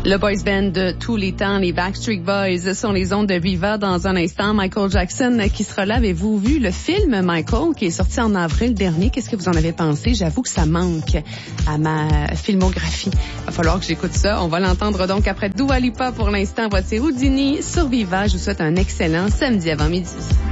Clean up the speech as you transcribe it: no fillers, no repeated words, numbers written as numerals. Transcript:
Le boys band de tous les temps, les Backstreet Boys, sont les ondes de Viva. Dans un instant, Michael Jackson qui sera là. Avez-vous vu le film Michael qui est sorti en avril dernier? Qu'est-ce que vous en avez pensé? J'avoue que ça manque à ma filmographie. Il va falloir que j'écoute ça. On va l'entendre donc après Dua Lipa. Pour l'instant, voici Houdini sur Viva. Je vous souhaite un excellent samedi avant midi.